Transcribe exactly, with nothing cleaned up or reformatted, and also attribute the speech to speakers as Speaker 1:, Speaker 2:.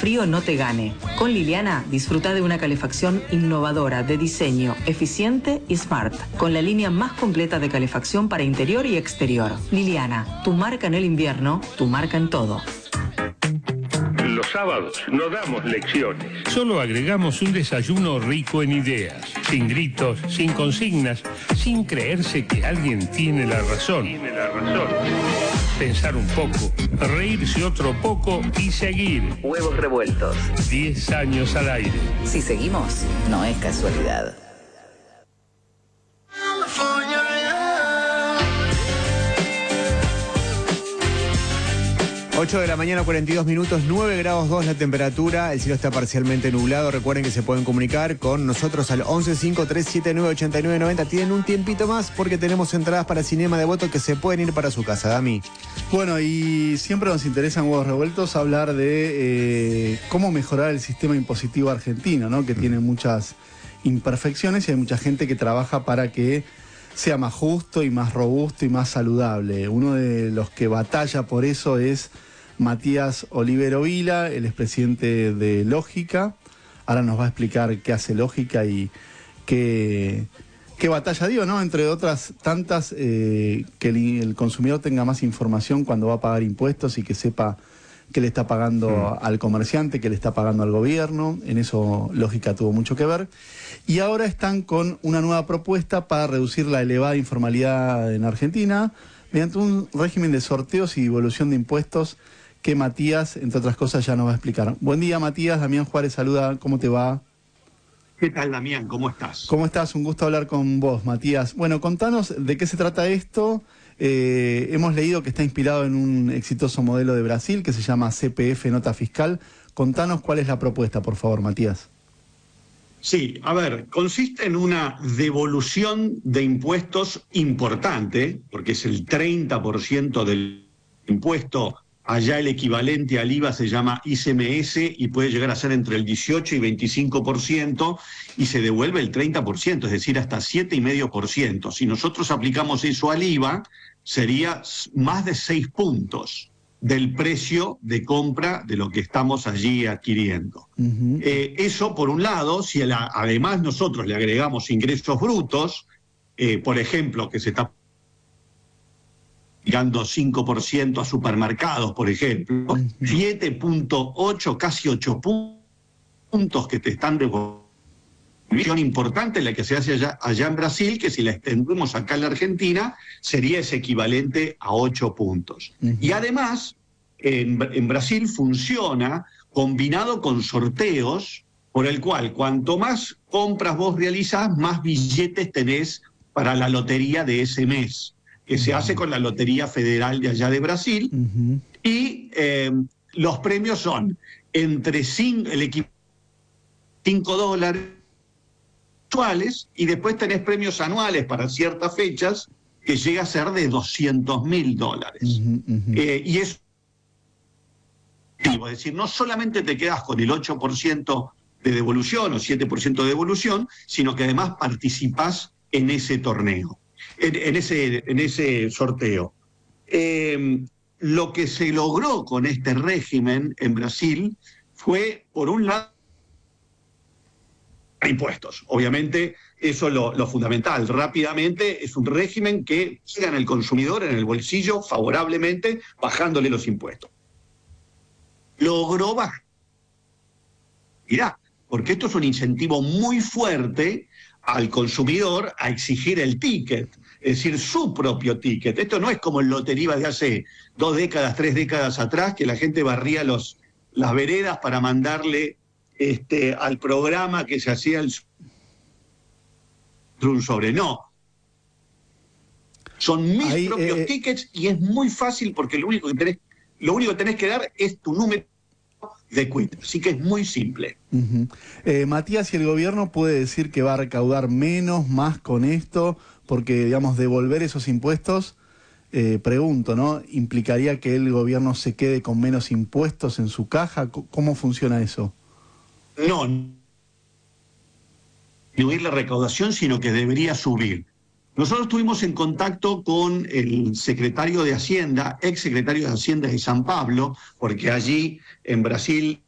Speaker 1: frío no te gane. Con Liliana, disfruta de una calefacción innovadora, de diseño, eficiente y smart, con la línea más completa de calefacción para interior y exterior. Liliana, tu marca en el invierno, tu marca en todo.
Speaker 2: Los sábados no damos lecciones. Solo agregamos un desayuno rico en ideas, sin gritos, sin consignas, sin creerse que alguien tiene la razón. Tiene la razón. Pensar un poco, reírse otro poco y seguir.
Speaker 1: Huevos revueltos.
Speaker 2: Diez años al aire.
Speaker 1: Si seguimos, no es casualidad.
Speaker 3: ocho de la mañana, cuarenta y dos minutos, nueve grados dos la temperatura, el cielo está parcialmente nublado. Recuerden que se pueden comunicar con nosotros al once cinco tres siete nueve ocho nueve nueve cero. Tienen un tiempito más porque tenemos entradas para Cinema Devoto que se pueden ir para su casa. Dami.
Speaker 4: Bueno, y siempre nos interesa en Huevos Revueltos hablar de eh, cómo mejorar el sistema impositivo argentino, ¿no? Que mm. tiene muchas imperfecciones y hay mucha gente que trabaja para que sea más justo y más robusto y más saludable. Uno de los que batalla por eso es Matías Olivero Vila, el expresidente de Lógica. Ahora nos va a explicar qué hace Lógica y qué, qué batalla dio, ¿no? Entre otras tantas, eh, que el, el consumidor tenga más información cuando va a pagar impuestos y que sepa qué le está pagando mm. al comerciante, qué le está pagando al gobierno. En eso Lógica tuvo mucho que ver. Y ahora están con una nueva propuesta para reducir la elevada informalidad en Argentina mediante un régimen de sorteos y devolución de impuestos que Matías, entre otras cosas, ya nos va a explicar. Buen día, Matías. Damián Juárez saluda. ¿Cómo te va?
Speaker 5: ¿Qué tal, Damián? ¿Cómo estás?
Speaker 4: ¿Cómo estás? Un gusto hablar con vos, Matías. Bueno, contanos de qué se trata esto. Eh, hemos leído que está inspirado en un exitoso modelo de Brasil que se llama C P F Nota Fiscal. Contanos cuál es la propuesta, por favor, Matías.
Speaker 5: Sí, a ver, consiste en una devolución de impuestos importante, porque es el treinta por ciento del impuesto. Allá el equivalente al I V A se llama I C M S y puede llegar a ser entre el dieciocho y veinticinco por ciento y se devuelve el treinta por ciento, es decir, hasta siete coma cinco por ciento. Si nosotros aplicamos eso al I V A, sería más de seis puntos del precio de compra de lo que estamos allí adquiriendo. Uh-huh. Eh, eso, por un lado, si la, además nosotros le agregamos ingresos brutos, eh, por ejemplo, que se está llegando cinco por ciento a supermercados, por ejemplo, uh-huh. siete punto ocho, casi ocho puntos que te están devolviendo. Una importante la que se hace allá, allá en Brasil, que si la extendemos acá en la Argentina, sería ese equivalente a ocho puntos. Uh-huh. Y además, en, en Brasil funciona combinado con sorteos, por el cual cuanto más compras vos realizás, más billetes tenés para la lotería de ese mes, que se hace con la Lotería Federal de allá de Brasil, uh-huh. y eh, los premios son entre cinco, el equipo cinco dólares mensuales, y después tenés premios anuales para ciertas fechas que llega a ser de doscientos mil dólares. Uh-huh, uh-huh. Eh, y eso, es decir, no solamente te quedas con el ocho por ciento de devolución o siete por ciento de devolución, sino que además participás en ese torneo. En, en, ese, en ese sorteo. Eh, lo que se logró con este régimen en Brasil fue, por un lado, impuestos. Obviamente, eso es lo, lo fundamental. Rápidamente, es un régimen que llega en el consumidor, en el bolsillo, favorablemente, bajándole los impuestos. Logró bajar. Mirá, porque esto es un incentivo muy fuerte al consumidor a exigir el ticket, es decir, su propio ticket. Esto no es como el lotería de hace dos décadas, tres décadas atrás, que la gente barría los, las veredas para mandarle este, al programa que se hacía el, un sobre. No. Son mis Ahí, propios eh... tickets y es muy fácil porque lo único que tenés, lo único que tenés que dar es tu número de quit. Así que es muy simple.
Speaker 4: Uh-huh. eh, Matías, ¿y el gobierno puede decir que va a recaudar menos, más con esto? Porque, digamos, devolver esos impuestos, eh, pregunto, ¿no? ¿Implicaría que el gobierno se quede con menos impuestos en su caja? ¿Cómo funciona eso?
Speaker 5: No, no disminuir la recaudación, sino que debería subir. Nosotros estuvimos en contacto con el secretario de Hacienda, ex secretario de Hacienda de San Pablo, porque allí en Brasil